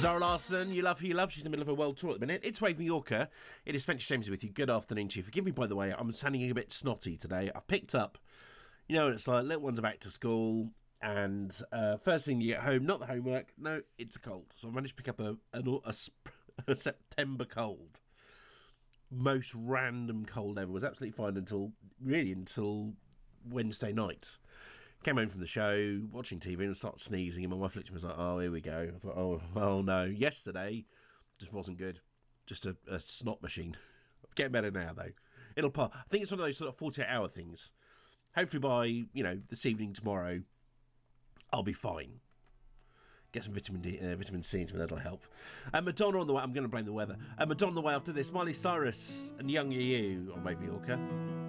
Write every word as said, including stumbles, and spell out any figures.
Zara Larsson, you love who you love. She's in the middle of a world tour at the minute. It's Wave Yorker. It is Spencer James with you. Good afternoon to you. Forgive me, by the way, I'm sounding a bit snotty today. I've picked up, you know, it's like little ones are back to school, and uh, first thing you get home, not the homework, no, it's a cold. So I managed to pick up a, a, a, a September cold. Most random cold ever. Was absolutely fine until, really, until Wednesday night. Came home from the show, watching T V, and started sneezing, and my wife looked at me and was like, oh, here we go. I thought, oh, oh no. Yesterday just wasn't good. Just a, a snot machine. Getting better now, though. It'll pass. I think it's one of those sort of forty-eight hour things. Hopefully by, you know, this evening, tomorrow, I'll be fine. Get some vitamin D, uh, vitamin C into me, that'll help. Uh, Madonna on the way. I'm going to blame the weather. Uh, Madonna on the way after this. Miley Cyrus and Young You on Wave Yorker.